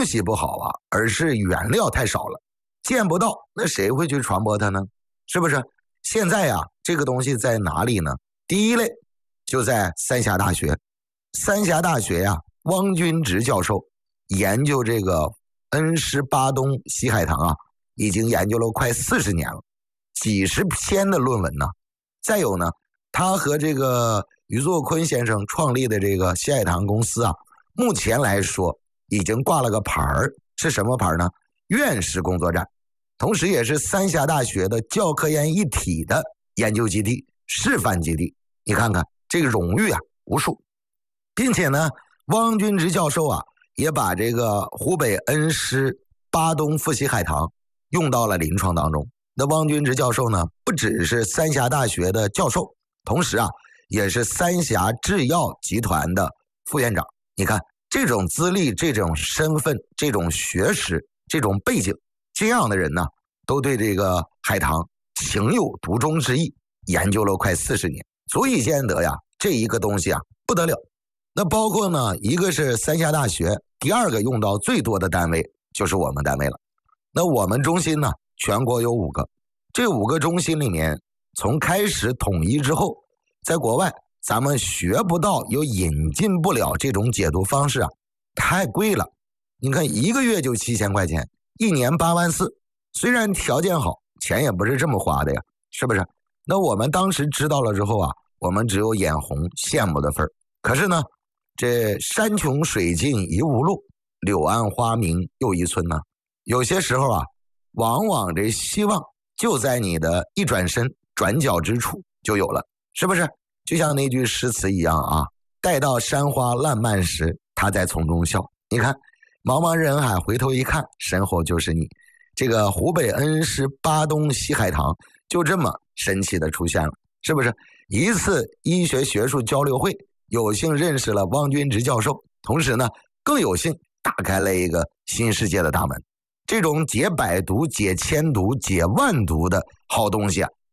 西不好啊，而是原料太少了，见不到，那谁会去传播它呢？是不是？现在呀，这个东西在哪里呢？第一类就在三峡大学。三峡大学呀，汪君直教授研究这个恩施巴东西海棠啊，已经研究了快40年了，几十篇的论文呢。再有呢，他和这个余作坤先生创立的这个西海棠公司啊，目前来说已经挂了个牌儿，是什么牌呢？院士工作站，同时也是三峡大学的教科研一体的研究基地、示范基地。你看看这个荣誉啊，无数。并且呢，汪君直教授啊，也把这个湖北恩施巴东富硒海棠用到了临床当中。那汪君直教授呢，不只是三峡大学的教授，同时啊，也是三峡制药集团的副院长。你看这种资历、这种身份、这种学识、这种背景，这样的人呢，都对这个海棠情有独钟之意，研究了快40年，足以见得呀，这一个东西啊不得了。那包括呢，一个是三峡大学，第二个用到最多的单位就是我们单位了。那我们中心呢，全国有5个，这5个中心里面，从开始统一之后，在国外咱们学不到，又引进不了这种解毒方式啊，太贵了。你看1个月就7000块钱，1年8万4，虽然条件好，钱也不是这么花的呀，是不是？那我们当时知道了之后啊，我们只有眼红羡慕的份儿。可是呢，这山穷水尽疑无路，柳暗花明又一村呢。有些时候啊，往往这希望就在你的一转身转角之处就有了，是不是？就像那句诗词一样啊，待到山花烂漫时，他在丛中笑。你看茫茫人海，回头一看，身后就是你。这个湖北恩施巴东西海棠就这么神奇的出现了，是不是？一次医学学术交流会，有幸认识了汪君直教授，同时呢，更有幸打开了一个新世界的大门。这种解百毒、解千毒、解万毒的好东西啊，